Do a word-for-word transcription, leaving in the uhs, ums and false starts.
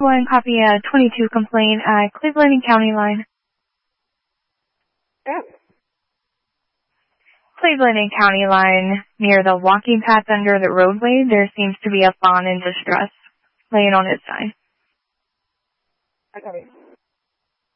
One copy a twenty-two complaint at Cleveland and County Line. Yeah. Cleveland and County Line, near the walking path under the roadway, there seems to be a fawn in distress, laying on its side. I copy.